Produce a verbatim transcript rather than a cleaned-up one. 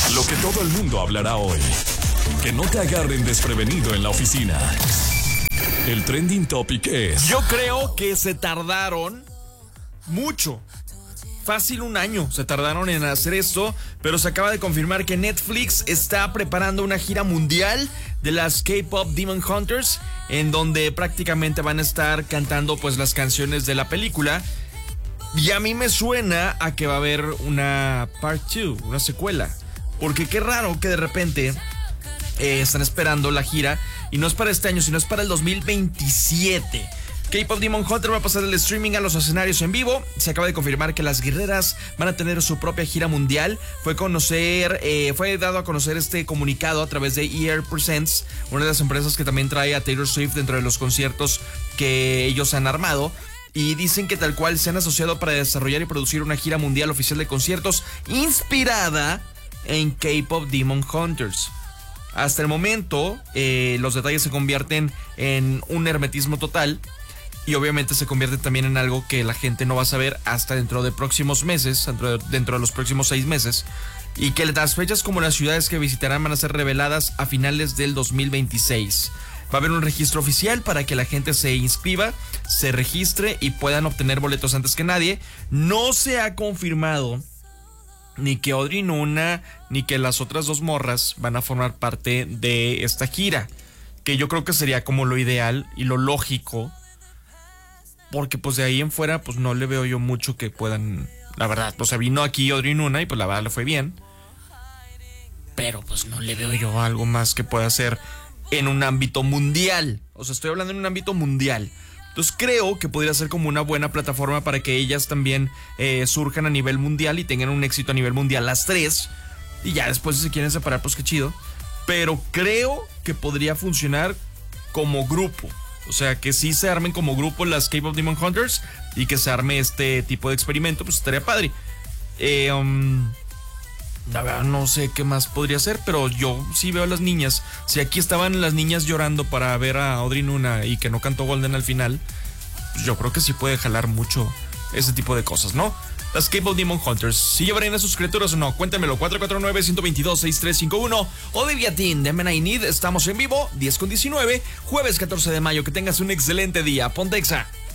Lo que todo el mundo hablará hoy. Que no te agarren desprevenido en la oficina. El trending topic es... Yo creo que se tardaron mucho. Fácil un año se tardaron en hacer esto, pero se acaba de confirmar que Netflix está preparando una gira mundial de las K-Pop Demon Hunters, en donde prácticamente van a estar cantando pues las canciones de la película. Y a mí me suena a que va a haber una part dos, una secuela. Porque qué raro que de repente eh, están esperando la gira, y no es para este año, sino es para el dos mil veintisiete. K-Pop Demon Hunter va a pasar del streaming a los escenarios en vivo. Se acaba de confirmar que las guerreras van a tener su propia gira mundial. Fue conocer, eh, fue dado a conocer este comunicado a través de E R Presents, una de las empresas que también trae a Taylor Swift dentro de los conciertos que ellos han armado. Y dicen que tal cual se han asociado para desarrollar y producir una gira mundial oficial de conciertos inspirada en K-Pop Demon Hunters. Hasta el momento, eh, los detalles se convierten en un hermetismo total. Y obviamente se convierte también en algo que la gente no va a saber hasta dentro de próximos meses, dentro de, dentro de los próximos seis meses. Y que las fechas como las ciudades que visitarán van a ser reveladas a finales del dos mil veintiséis. Va a haber un registro oficial para que la gente se inscriba, se registre y puedan obtener boletos antes que nadie. No se ha confirmado ni que Audrey Nuna ni que las otras dos morras van a formar parte de esta gira. Que yo creo que sería como lo ideal y lo lógico. Porque pues de ahí en fuera pues no le veo yo mucho que puedan, la verdad, o sea, vino aquí Audrey Nuna y pues la verdad le fue bien, pero pues no le veo yo algo más que pueda hacer en un ámbito mundial. O sea, estoy hablando en un ámbito mundial. Entonces creo que podría ser como una buena plataforma para que ellas también eh, surjan a nivel mundial y tengan un éxito a nivel mundial las tres. Y ya después si se quieren separar pues qué chido. Pero creo que podría funcionar como grupo. O sea, que sí se armen como grupo las K-Pop Demon Hunters y que se arme este tipo de experimento, pues estaría padre. Eh, um, la verdad no sé qué más podría ser, pero yo sí veo a las niñas. Si aquí estaban las niñas llorando para ver a Audrey Nuna y que no cantó Golden al final, pues yo creo que sí puede jalar mucho ese tipo de cosas, ¿no? Las K-Pop Demon Hunters, ¿sí llevarían a sus criaturas o no? Cuéntamelo, cuatro cuatro nueve, uno dos dos, seis tres cinco uno o de Viatín de M N I Need. Estamos en vivo, diez con diecinueve, jueves catorce de mayo. Que tengas un excelente día. Pontexa.